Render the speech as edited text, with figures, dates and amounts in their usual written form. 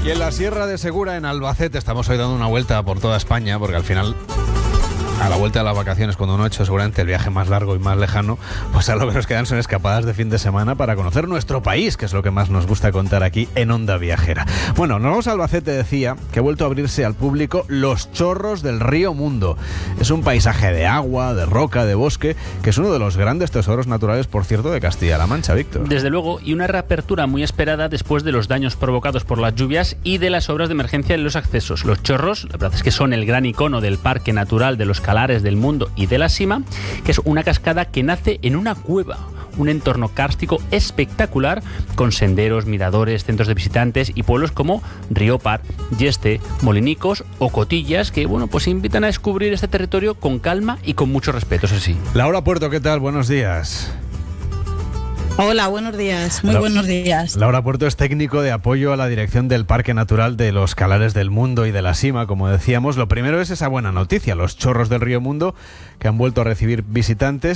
Y en la Sierra de Segura, en Albacete, estamos hoy dando una vuelta por toda España, porque al final, a la vuelta de las vacaciones, cuando uno ha hecho seguramente el viaje más largo y más lejano, pues a lo que nos quedan son escapadas de fin de semana para conocer nuestro país, que es lo que más nos gusta contar aquí en Onda Viajera. Bueno, nos vamos a Albacete, decía, que ha vuelto a abrirse al público Los Chorros del Río Mundo. Es un paisaje de agua, de roca, de bosque, que es uno de los grandes tesoros naturales, por cierto, de Castilla-La Mancha, Víctor. Desde luego, y una reapertura muy esperada después de los daños provocados por las lluvias y de las obras de emergencia en los accesos. Los Chorros, la verdad es que son el gran icono del Parque Natural de los Calares del Mundo y de la Sima, que es una cascada que nace en una cueva. Un entorno kárstico espectacular con senderos, miradores, centros de visitantes y pueblos como Riópar, Yeste, Molinicos o Cotillas que, bueno, pues invitan a descubrir este territorio con calma y con mucho respeto, eso sí. Laura Puerto, ¿qué tal? Buenos días. Hola, buenos días, muy buenos días. Laura Puerto es técnico de apoyo a la dirección del Parque Natural de los Calares del Mundo y de la Sima, como decíamos. Lo primero es esa buena noticia, los Chorros del Río Mundo, que han vuelto a recibir visitantes